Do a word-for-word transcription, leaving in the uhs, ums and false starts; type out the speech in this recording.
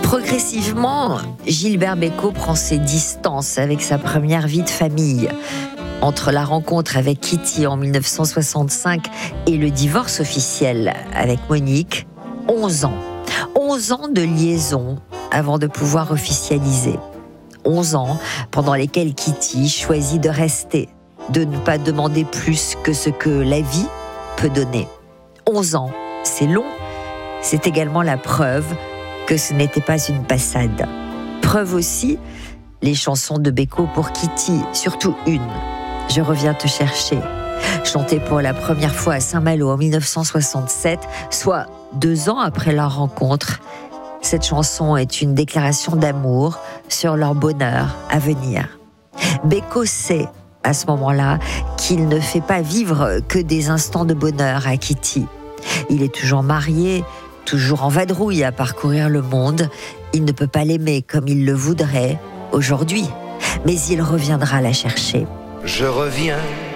Progressivement, Gilbert Bécaud prend ses distances avec sa première vie de famille. Entre la rencontre avec Kitty en mille neuf cent soixante-cinq et le divorce officiel avec Monique, onze ans. onze ans de liaison avant de pouvoir officialiser. onze ans pendant lesquels Kitty choisit de rester, de ne pas demander plus que ce que la vie peut donner. onze ans, c'est long, c'est également la preuve que ce n'était pas une passade. Preuve aussi, les chansons de Bécaud pour Kitty, surtout une, « Je reviens te chercher », chantée pour la première fois à Saint-Malo en mille neuf cent soixante-sept, soit deux ans après leur rencontre. Cette chanson est une déclaration d'amour sur leur bonheur à venir. Bécaud sait, à ce moment-là, qu'il ne fait pas vivre que des instants de bonheur à Kitty. Il est toujours marié, toujours en vadrouille à parcourir le monde. Il ne peut pas l'aimer comme il le voudrait aujourd'hui, mais il reviendra la chercher. Je reviens